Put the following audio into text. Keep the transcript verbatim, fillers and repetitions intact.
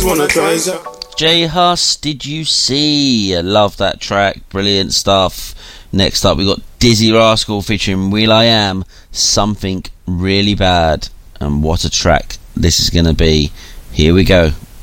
wanna try some. J Hus, Did You See? I love that track, brilliant stuff. Next up we got Dizzy Rascal featuring will.i.am, Something Really Bad. And what a track this is going to be. Here we go.